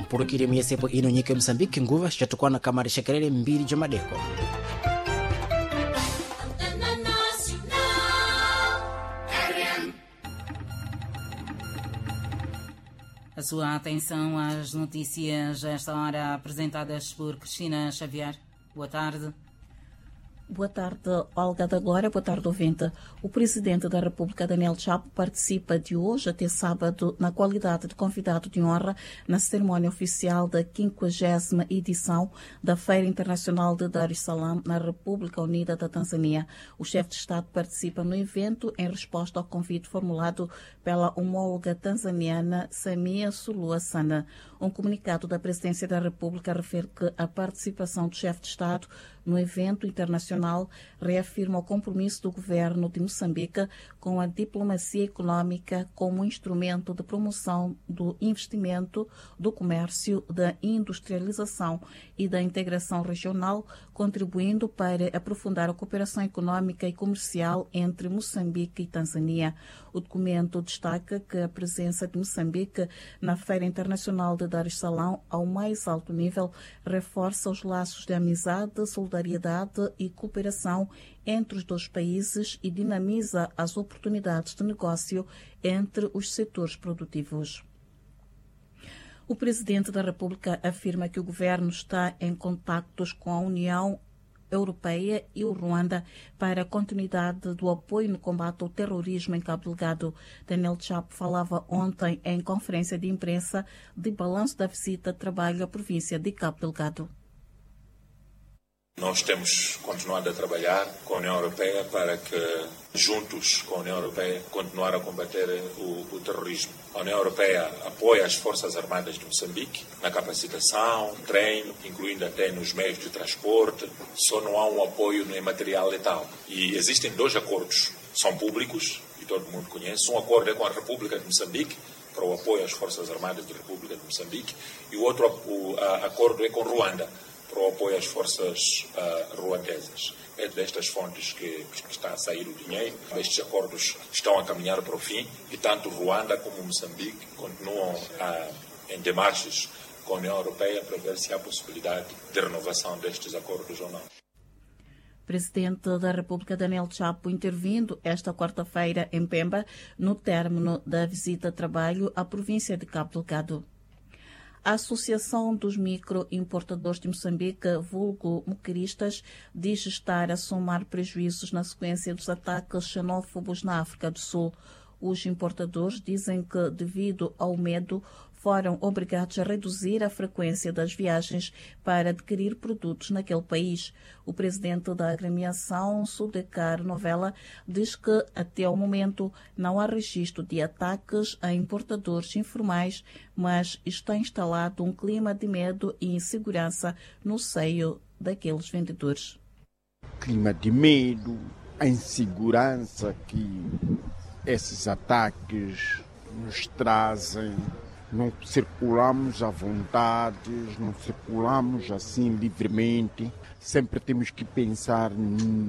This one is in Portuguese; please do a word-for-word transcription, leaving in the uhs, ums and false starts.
purukire miyesepo ino nyika Msambiki nguva chatukwana kamari shekerere mbili jamadeko. A sua atenção às notícias a esta hora apresentadas por Cristina Xavier. Boa tarde. Boa tarde, Olga da Glória. Boa tarde, ouvinte. O Presidente da República, Daniel Chapo, participa de hoje até sábado na qualidade de convidado de honra na cerimónia oficial da quinquagésima edição da Feira Internacional de Dar es Salaam na República Unida da Tanzânia. O chefe de Estado participa no evento em resposta ao convite formulado pela homóloga tanzaniana Samia Suluhu Hassan. Um comunicado da Presidência da República refere que a participação do chefe de Estado no evento internacional reafirma o compromisso do governo de Moçambique com a diplomacia econômica como instrumento de promoção do investimento, do comércio, da industrialização e da integração regional, contribuindo para aprofundar a cooperação econômica e comercial entre Moçambique e Tanzânia. O documento destaca que a presença de Moçambique na Feira Internacional de Dar es Salaam ao mais alto nível reforça os laços de amizade, solidariedade e cooperação entre os dois países e dinamiza as oportunidades de negócio entre os setores produtivos. O Presidente da República afirma que o governo está em contactos com a União Europeia e o Ruanda para a continuidade do apoio no combate ao terrorismo em Cabo Delgado. Daniel Chapo falava ontem em conferência de imprensa de balanço da visita de trabalho à província de Cabo Delgado. Nós temos continuado a trabalhar com a União Europeia para que, juntos com a União Europeia, continuar a combater o, o terrorismo. A União Europeia apoia as Forças Armadas de Moçambique na capacitação, treino, incluindo até nos meios de transporte. Só não há um apoio no material letal. E existem dois acordos, são públicos e todo mundo conhece. Um acordo é com a República de Moçambique para o apoio às Forças Armadas da República de Moçambique e o outro o, a, acordo é com Ruanda para o apoio às forças uh, ruandesas. É destas fontes que, que está a sair o dinheiro. Estes acordos estão a caminhar para o fim e tanto Ruanda como Moçambique continuam uh, em demarches com a União Europeia para ver se há possibilidade de renovação destes acordos ou não. Presidente da República Daniel Chapo intervindo esta quarta-feira em Pemba no término da visita de trabalho à província de Cabo Delgado. A Associação dos Microimportadores de Moçambique, vulgo moquiristas, diz estar a somar prejuízos na sequência dos ataques xenófobos na África do Sul. Os importadores dizem que, devido ao medo, foram obrigados a reduzir a frequência das viagens para adquirir produtos naquele país. O presidente da agremiação, Sudecar Novela, diz que até ao momento não há registro de ataques a importadores informais, mas está instalado um clima de medo e insegurança no seio daqueles vendedores. Clima de medo, a insegurança que esses ataques nos trazem. Não circulamos à vontade, não circulamos assim livremente. Sempre temos que pensar